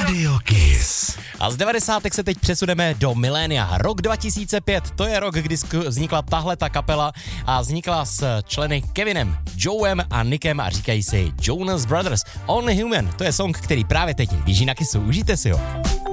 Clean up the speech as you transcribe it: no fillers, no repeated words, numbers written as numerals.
Radio Kiss. A z 90. se teď přesuneme do milénia. Rok 2005, to je rok, kdy vznikla tahle ta kapela a vznikla s členy Kevinem, Joem a Nickem a říkají si Jonas Brothers. Only Human, to je song, který právě teď běží na Kissu. Užijte si ho.